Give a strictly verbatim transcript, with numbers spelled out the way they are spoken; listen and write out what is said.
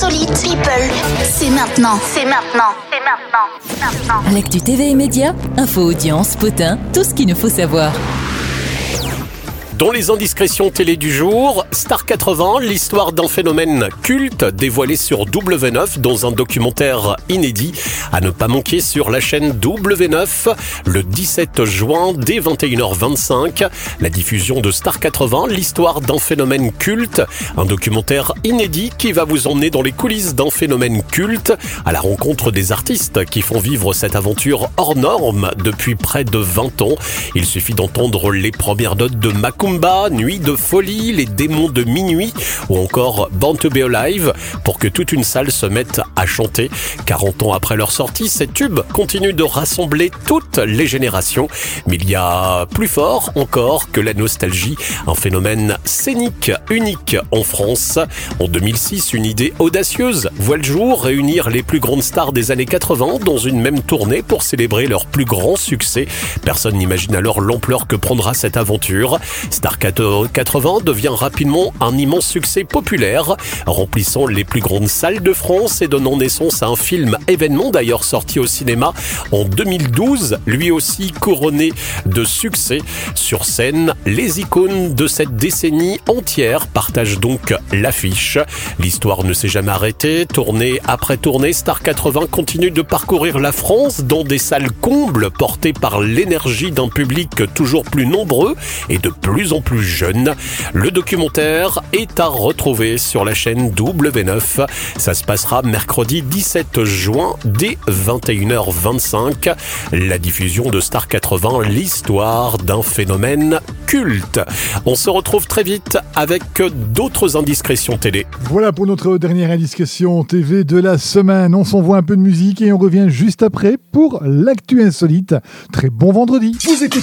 Insolite People. C'est maintenant. C'est maintenant. C'est maintenant. Maintenant. L'actu T V et médias, info, audience, potin, tout ce qu'il nous faut savoir. Dans les indiscrétions télé du jour, Star quatre-vingts, l'histoire d'un phénomène culte dévoilé sur W neuf dans un documentaire inédit à ne pas manquer sur la chaîne W neuf le dix-sept juin dès vingt et une heures vingt-cinq. La diffusion de Star quatre-vingts, l'histoire d'un phénomène culte, un documentaire inédit qui va vous emmener dans les coulisses d'un phénomène culte à la rencontre des artistes qui font vivre cette aventure hors norme depuis près de vingt ans. Il suffit d'entendre les premières notes de Macumba, Nuit de folie, Les démons de minuit ou encore Born to be Alive pour que toute une salle se mette à chanter. quarante ans après leur sortie, ces tubes continuent de rassembler toutes les générations. Mais il y a plus fort encore que la nostalgie, un phénomène scénique unique en France. En deux mille six, une idée audacieuse voit le jour, réunir les plus grandes stars des années quatre-vingts dans une même tournée pour célébrer leur plus grand succès. Personne n'imagine alors l'ampleur que prendra cette aventure. Star quatre-vingts devient rapidement un immense succès populaire, remplissant les plus grandes salles de France et donnant naissance à un film événement d'ailleurs sorti au cinéma en deux mille douze, lui aussi couronné de succès. Sur scène, les icônes de cette décennie entière partagent donc l'affiche. L'histoire ne s'est jamais arrêtée, tournée après tournée, Star quatre-vingts continue de parcourir la France dans des salles combles portées par l'énergie d'un public toujours plus nombreux et de plus en plus jeune. Le documentaire est à retrouver sur la chaîne W neuf. Ça se passera mercredi dix-sept juin dès vingt et une heures vingt-cinq. La diffusion de Star quatre-vingts, l'histoire d'un phénomène culte. On se retrouve très vite avec d'autres indiscrétions télé. Voilà pour notre dernière indiscrétion T V de la semaine. On s'envoie un peu de musique et on revient juste après pour l'actu insolite. Très bon vendredi. Vous écoutez